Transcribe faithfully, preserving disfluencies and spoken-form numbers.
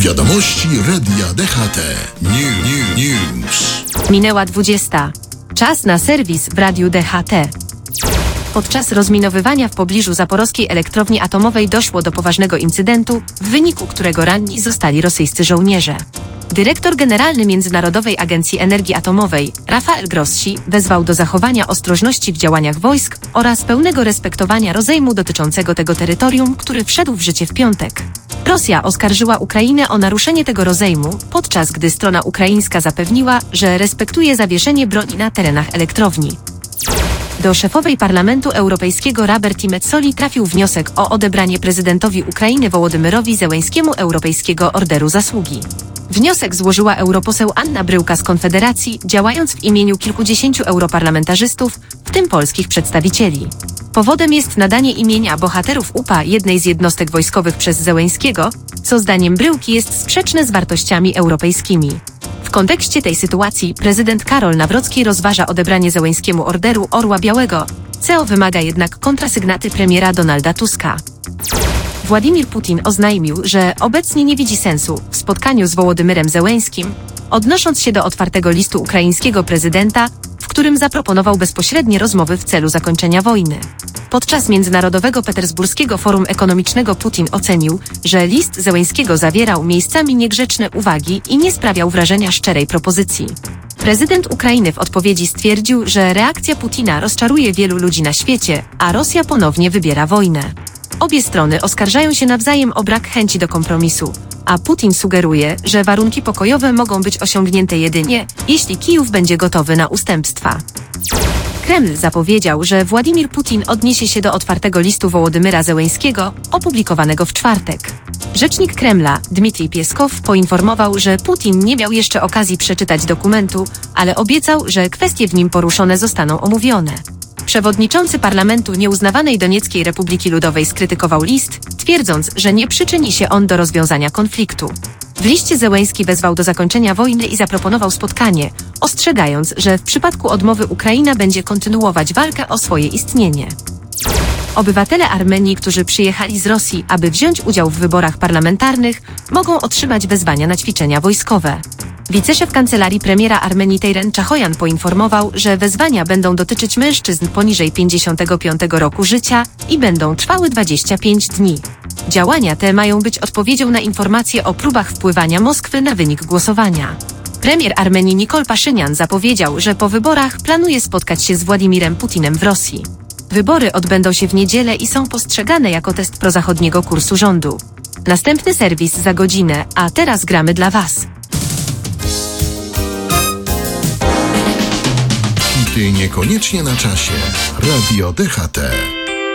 Wiadomości Radia D H T. New, new, news. Minęła dwudziesta. Czas na serwis w Radiu D H T. Podczas rozminowywania w pobliżu zaporowskiej elektrowni atomowej doszło do poważnego incydentu, w wyniku którego ranni zostali rosyjscy żołnierze. Dyrektor generalny Międzynarodowej Agencji Energii Atomowej, Rafael Grossi, wezwał do zachowania ostrożności w działaniach wojsk oraz pełnego respektowania rozejmu dotyczącego tego terytorium, który wszedł w życie w piątek. Rosja oskarżyła Ukrainę o naruszenie tego rozejmu, podczas gdy strona ukraińska zapewniła, że respektuje zawieszenie broni na terenach elektrowni. Do szefowej Parlamentu Europejskiego Roberty Metsolli trafił wniosek o odebranie prezydentowi Ukrainy Wołodymyrowi Zełenskiemu Europejskiego Orderu Zasługi. Wniosek złożyła europoseł Anna Bryłka z Konfederacji, działając w imieniu kilkudziesięciu europarlamentarzystów, w tym polskich przedstawicieli. Powodem jest nadanie imienia bohaterów U P A jednej z jednostek wojskowych przez Zełenskiego, co zdaniem Bryłki jest sprzeczne z wartościami europejskimi. W kontekście tej sytuacji prezydent Karol Nawrocki rozważa odebranie Zełenskiemu Orderu Orła Białego, co wymaga jednak kontrasygnaty premiera Donalda Tuska. Władimir Putin oznajmił, że obecnie nie widzi sensu w spotkaniu z Wołodymyrem Zełenskim, odnosząc się do otwartego listu ukraińskiego prezydenta, w którym zaproponował bezpośrednie rozmowy w celu zakończenia wojny. Podczas Międzynarodowego Petersburskiego Forum Ekonomicznego Putin ocenił, że list Zełenskiego zawierał miejscami niegrzeczne uwagi i nie sprawiał wrażenia szczerej propozycji. Prezydent Ukrainy w odpowiedzi stwierdził, że reakcja Putina rozczaruje wielu ludzi na świecie, a Rosja ponownie wybiera wojnę. Obie strony oskarżają się nawzajem o brak chęci do kompromisu, a Putin sugeruje, że warunki pokojowe mogą być osiągnięte jedynie, jeśli Kijów będzie gotowy na ustępstwa. Kreml zapowiedział, że Władimir Putin odniesie się do otwartego listu Wołodymyra Zełenskiego, opublikowanego w czwartek. Rzecznik Kremla, Dmitrij Pieskow, poinformował, że Putin nie miał jeszcze okazji przeczytać dokumentu, ale obiecał, że kwestie w nim poruszone zostaną omówione. Przewodniczący parlamentu Nieuznawanej Donieckiej Republiki Ludowej skrytykował list, twierdząc, że nie przyczyni się on do rozwiązania konfliktu. W liście Zełenski wezwał do zakończenia wojny i zaproponował spotkanie, ostrzegając, że w przypadku odmowy Ukraina będzie kontynuować walkę o swoje istnienie. Obywatele Armenii, którzy przyjechali z Rosji, aby wziąć udział w wyborach parlamentarnych, mogą otrzymać wezwania na ćwiczenia wojskowe. Wiceszef kancelarii premiera Armenii Teiren Czachojan poinformował, że wezwania będą dotyczyć mężczyzn poniżej pięćdziesiątego piątego roku życia i będą trwały dwadzieścia pięć dni. Działania te mają być odpowiedzią na informacje o próbach wpływania Moskwy na wynik głosowania. Premier Armenii Nikol Paszynian zapowiedział, że po wyborach planuje spotkać się z Władimirem Putinem w Rosji. Wybory odbędą się w niedzielę i są postrzegane jako test prozachodniego kursu rządu. Następny serwis za godzinę, a teraz gramy dla Was. Hity niekoniecznie na czasie. Radio D H T.